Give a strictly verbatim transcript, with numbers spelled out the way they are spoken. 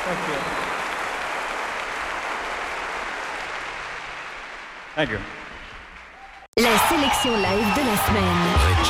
Thank you. Thank you. La sélection live de la semaine.